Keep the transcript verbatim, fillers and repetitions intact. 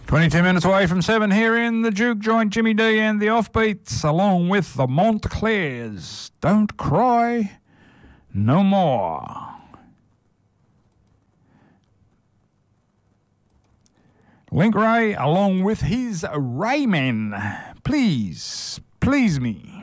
twenty-two minutes away from seven here in the Juke Joint, Jimmy D and the Offbeats, along with the Montclairs. Don't cry no more. Link Ray, along with his Raymen. Please, please me.